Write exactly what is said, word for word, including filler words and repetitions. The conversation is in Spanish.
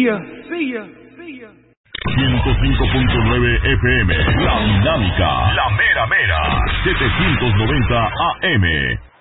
Silla, Silla, Silla. ciento cinco punto nueve F M, La Dinámica, La Mera Mera, setecientos noventa A M.